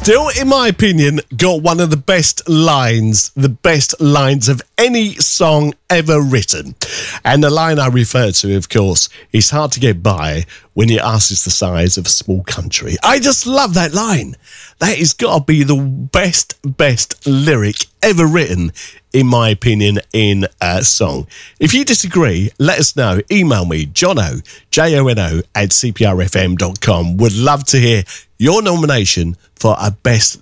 still, in my opinion, got one of the best lines of any song ever written. And the line I refer to, of course, is hard to get by when your ass is the size of a small country. I just love that line. That has got to be the best lyric ever written, in my opinion, in a song. If you disagree, let us know. Email me, Jono, Jono, @cprfm.com. Would love to hear your nomination for a best